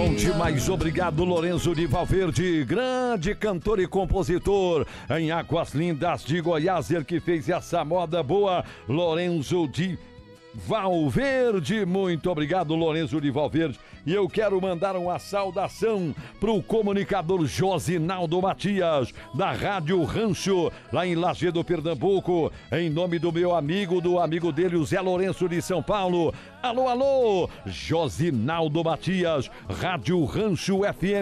Bom demais, obrigado Lourenço de Valverde, grande cantor e compositor em Águas Lindas de Goiás, ele que fez essa moda boa, Lourenço de Valverde, muito obrigado Lourenço de Valverde. E eu quero mandar uma saudação pro comunicador Josinaldo Matias, da Rádio Rancho, lá em Lajeado, Pernambuco, em nome do meu amigo, do amigo dele, o Zé Lourenço de São Paulo. Alô, alô, Josinaldo Matias, Rádio Rancho FM